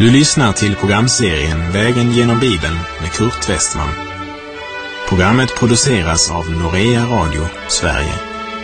Du lyssnar till programserien Vägen genom Bibeln med Kurt Westman. Programmet produceras av Norea Radio, Sverige.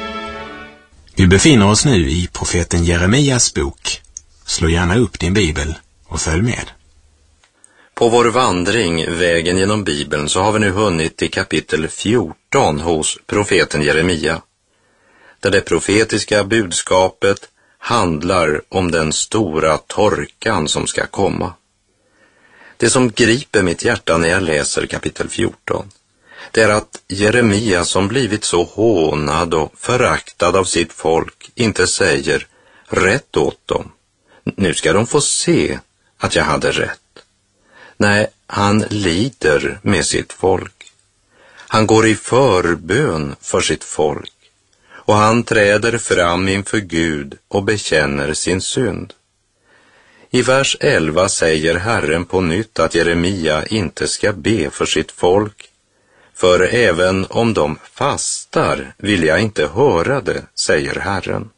Vi befinner oss nu i profeten Jeremias bok. Slå gärna upp din bibel och följ med. På vår vandring Vägen genom Bibeln så har vi nu hunnit till kapitel 14 hos profeten Jeremia, där det profetiska budskapet handlar om den stora torkan som ska komma. Det som griper mitt hjärta när jag läser kapitel 14, det är att Jeremia, som blivit så hånad och föraktad av sitt folk, inte säger rätt åt dem. Nu ska de få se att jag hade rätt. Nej, han lider med sitt folk. Han går i förbön för sitt folk. Och han träder fram inför Gud och bekänner sin synd. I vers 11 säger Herren på nytt att Jeremia inte ska be för sitt folk. För även om de fastar vill jag inte höra det, säger Herren.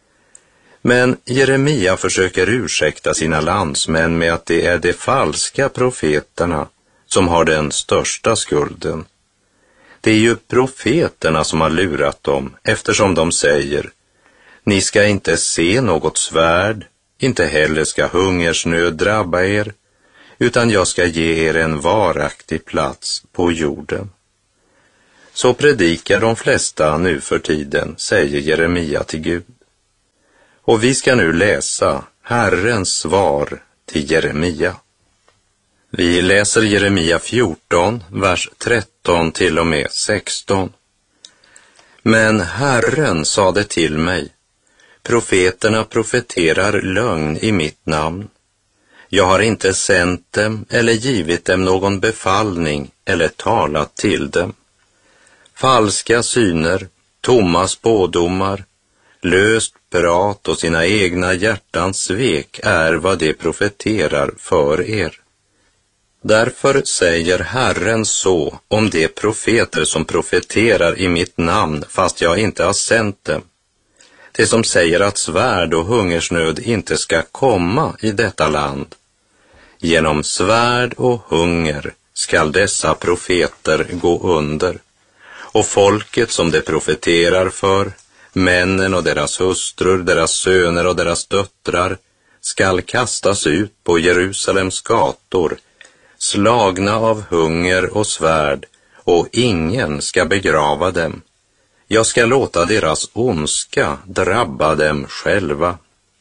Men Jeremia försöker ursäkta sina landsmän med att det är de falska profeterna som har den största skulden. Det är ju profeterna som har lurat dem, eftersom de säger: ni ska inte se något svärd, inte heller ska hungersnöd drabba er, utan jag ska ge er en varaktig plats på jorden. Så predikar de flesta nu för tiden, säger Jeremia till Gud. Och vi ska nu läsa Herrens svar till Jeremia. Vi läser Jeremia 14, vers 13 till och med 16. Men Herren sade till mig: profeterna profeterar lögn i mitt namn. Jag har inte sänt dem eller givit dem någon befallning eller talat till dem. Falska syner, tomma spådomar, löst prat och sina egna hjärtans svek är vad de profeterar för er. Därför säger Herren så om de profeter som profeterar i mitt namn fast jag inte har sänt dem. Det som säger att svärd och hungersnöd inte ska komma i detta land. Genom svärd och hunger skall dessa profeter gå under. Och folket som de profeterar för, männen och deras hustrur, deras söner och deras döttrar, skall kastas ut på Jerusalems gator, slagna av hunger och svärd, och ingen ska begrava dem. Jag ska låta deras ondska drabba dem själva.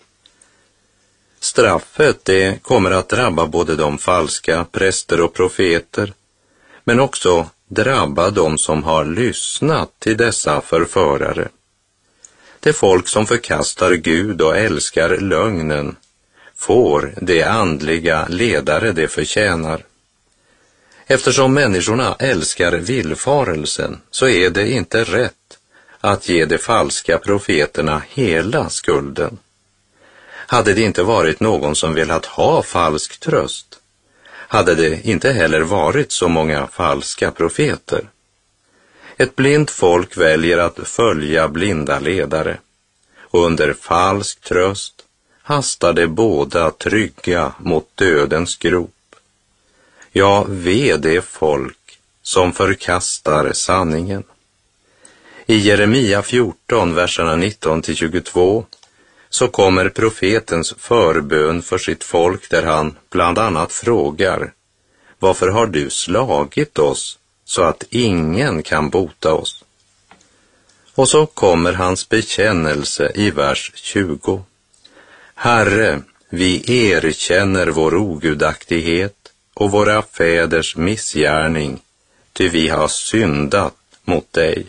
Straffet det kommer att drabba både de falska präster och profeter, men också drabba de som har lyssnat till dessa förförare. Det folk som förkastar Gud och älskar lögnen får de andliga ledare de förtjänar. Eftersom människorna älskar villfarelsen så är det inte rätt att ge de falska profeterna hela skulden. Hade det inte varit någon som velat ha falsk tröst, hade det inte heller varit så många falska profeter. Ett blint folk väljer att följa blinda ledare, och under falsk tröst hastar de båda trygga mot dödens grop. Ja, ve det folk som förkastar sanningen. I Jeremia 14, verserna 19-22, så kommer profetens förbön för sitt folk där han bland annat frågar: varför har du slagit oss så att ingen kan bota oss? Och så kommer hans bekännelse i vers 20. Herre, vi erkänner vår ogudaktighet och våra fäders missgärning, ty vi har syndat mot dig.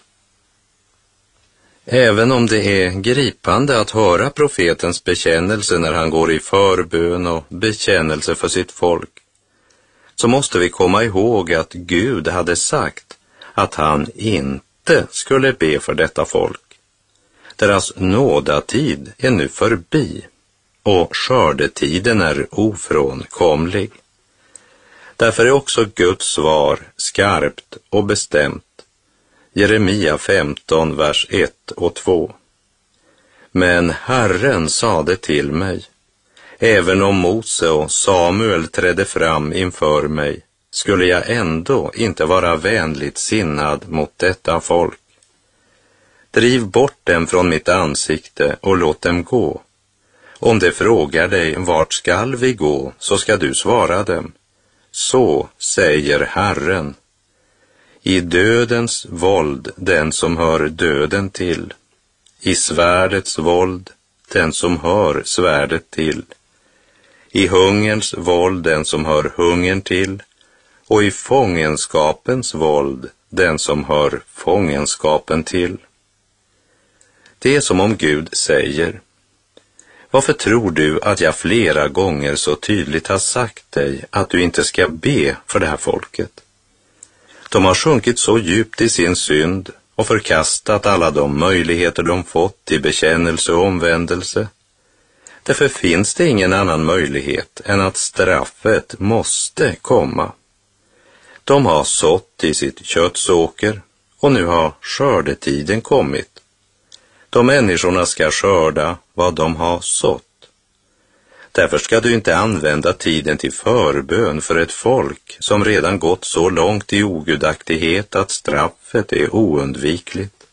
Även om det är gripande att höra profetens bekännelse när han går i förbön och bekännelse för sitt folk, så måste vi komma ihåg att Gud hade sagt att han inte skulle be för detta folk. Deras nådatid är nu förbi och skördetiden är ofrånkomlig. Därför är också Guds svar skarpt och bestämt. Jeremia 15, vers 1 och 2. Men Herren sade till mig: Även om Mose och Samuel trädde fram inför mig, skulle jag ändå inte vara vänligt sinnad mot detta folk. Driv bort dem från mitt ansikte och låt dem gå. Om de frågar dig, vart skall vi gå, så ska du svara dem. Så säger Herren. I dödens våld den som hör döden till. I svärdets våld den som hör svärdet till. I hungerns våld den som hör hungern till. Och i fångenskapens våld den som hör fångenskapen till. Det är som om Gud säger: varför tror du att jag flera gånger så tydligt har sagt dig att du inte ska be för det här folket? De har sjunkit så djupt i sin synd och förkastat alla de möjligheter de fått till bekännelse och omvändelse. Därför finns det ingen annan möjlighet än att straffet måste komma. De har sått i sitt köttsåker och nu har skördetiden kommit. De människorna ska skörda vad de har sått. Därför ska du inte använda tiden till förbön för ett folk som redan gått så långt i ogudaktighet att straffet är oundvikligt.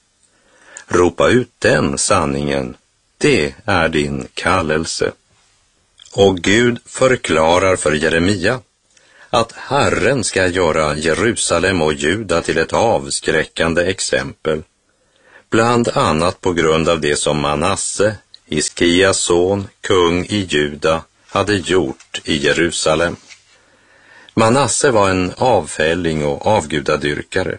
Ropa ut den sanningen, det är din kallelse. Och Gud förklarar för Jeremia att Herren ska göra Jerusalem och Juda till ett avskräckande exempel. Bland annat på grund av det som Manasse, Hiskias son, kung i Juda, hade gjort i Jerusalem. Manasse var en avfälling och avgudadyrkare.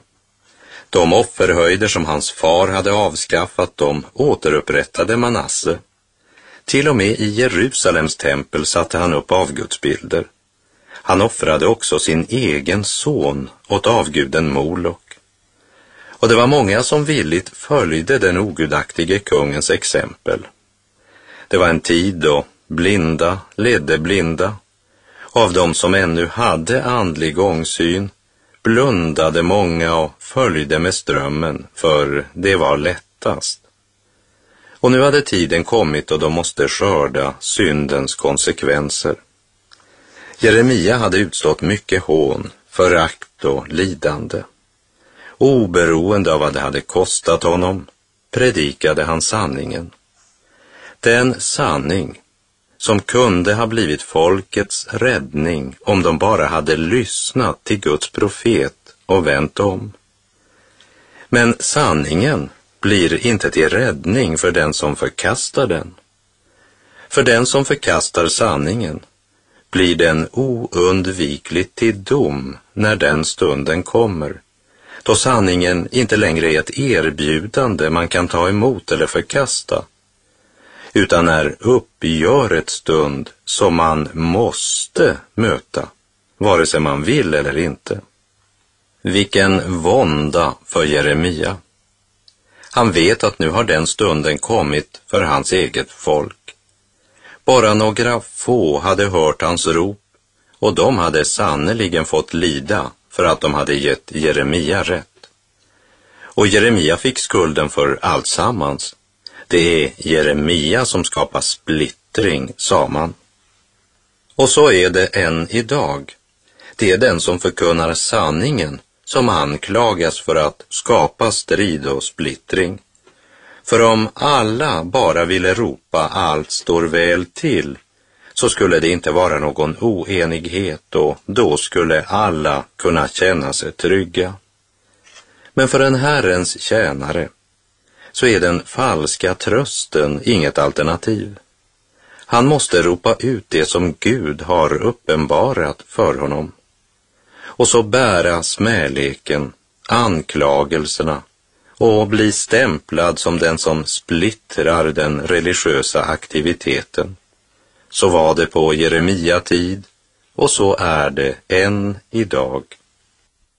De offerhöjder som hans far hade avskaffat, de återupprättade Manasse. Till och med i Jerusalems tempel satte han upp avgudsbilder. Han offrade också sin egen son åt avguden Molok. Och det var många som villigt följde den ogudaktige kungens exempel. Det var en tid då blinda ledde blinda. Av dem som ännu hade andlig ångsyn blundade många och följde med strömmen, för det var lättast. Och nu hade tiden kommit och de måste skörda syndens konsekvenser. Jeremia hade utstått mycket hån, förakt och lidande. Oberoende av vad det hade kostat honom predikade han sanningen. Den sanning som kunde ha blivit folkets räddning om de bara hade lyssnat till Guds profet och vänt om. Men sanningen blir inte till räddning för den som förkastar den. För den som förkastar sanningen blir den oundvikligt till dom när den stunden kommer, då sanningen inte längre är ett erbjudande man kan ta emot eller förkasta, utan är uppgörets stund som man måste möta, vare sig man vill eller inte. Vilken vånda för Jeremia. Han vet att nu har den stunden kommit för hans eget folk. Bara några få hade hört hans rop, och de hade sannoliken fått lida för att de hade gett Jeremia rätt. Och Jeremia fick skulden för allt sammans. Det är Jeremia som skapar splittring, sa man. Och så är det än idag. Det är den som förkunnar sanningen som anklagas för att skapa strid och splittring. För om alla bara ville ropa allt står väl till, så skulle det inte vara någon oenighet, och då skulle alla kunna känna sig trygga. Men för en Herrens tjänare så är den falska trösten inget alternativ. Han måste ropa ut det som Gud har uppenbarat för honom. Och så bära smäleken, anklagelserna och bli stämplad som den som splittrar den religiösa aktiviteten. Så var det på Jeremia tid, och så är det än idag.